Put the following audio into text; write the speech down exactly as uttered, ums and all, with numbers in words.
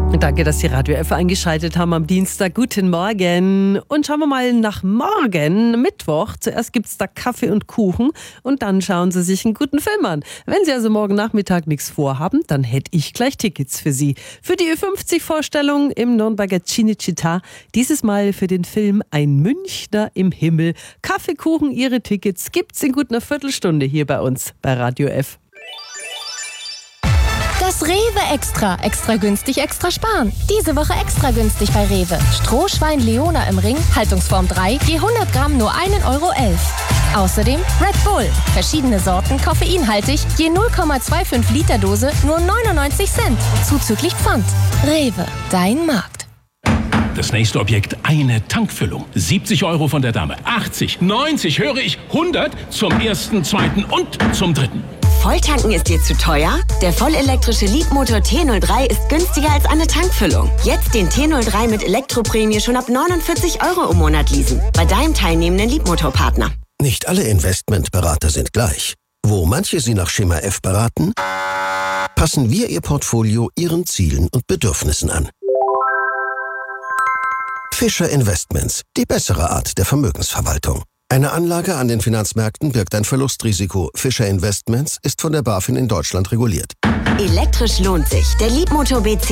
Danke, dass Sie Radio F eingeschaltet haben am Dienstag. Guten Morgen. Und schauen wir mal nach morgen, Mittwoch. Zuerst gibt es da Kaffee und Kuchen und dann schauen Sie sich einen guten Film an. Wenn Sie also morgen Nachmittag nichts vorhaben, dann hätte ich gleich Tickets für Sie. Für die Ü fünfzig-Vorstellung im Nürnberger Cinecittà. Dieses Mal für den Film Ein Münchner im Himmel. Kaffee, Kuchen, Ihre Tickets gibt's in gut einer Viertelstunde hier bei uns bei Radio F. Das Rewe Extra. Extra günstig, extra sparen. Diese Woche extra günstig bei Rewe. Strohschwein Leona im Ring, Haltungsform drei, je hundert Gramm nur ein Euro elf. Außerdem Red Bull. Verschiedene Sorten, koffeinhaltig, je null Komma fünfundzwanzig Liter Dose, nur neunundneunzig Cent. Zuzüglich Pfand. Rewe, dein Markt. Das nächste Objekt, eine Tankfüllung. siebzig Euro von der Dame. achtzig, neunzig, höre ich, hundert zum ersten, zweiten und zum dritten. Volltanken ist dir zu teuer? Der vollelektrische Leapmotor T null drei ist günstiger als eine Tankfüllung. Jetzt den T null drei mit Elektroprämie schon ab neunundvierzig Euro im Monat leasen. Bei deinem teilnehmenden Leapmotor-Partner. Nicht alle Investmentberater sind gleich. Wo manche Sie nach Schema F beraten, passen wir Ihr Portfolio Ihren Zielen und Bedürfnissen an. Fischer Investments, die bessere Art der Vermögensverwaltung. Eine Anlage an den Finanzmärkten birgt ein Verlustrisiko. Fischer Investments ist von der BaFin in Deutschland reguliert. Elektrisch lohnt sich. Der Leapmotor B C